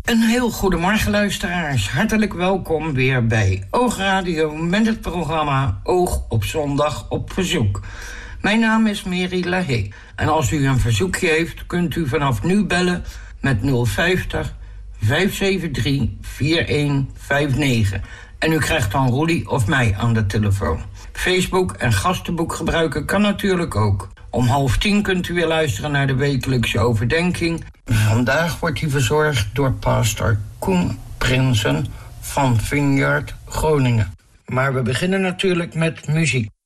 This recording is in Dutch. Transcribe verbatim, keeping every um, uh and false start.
Een heel goedemorgen luisteraars. Hartelijk welkom weer bij Oogradio met het programma Oog op zondag op verzoek. Mijn naam is Mary Lahey. En als u een verzoekje heeft, kunt u vanaf nu bellen met nul vijftig, vijf zeven drie, vier een vijf negen. En u krijgt dan Roelie of mij aan de telefoon. Facebook en gastenboek gebruiken kan natuurlijk ook. Om half tien kunt u weer luisteren naar de wekelijkse overdenking. Vandaag wordt die verzorgd door pastor Koen Prinsen van Vineyard Groningen. Maar we beginnen natuurlijk met muziek.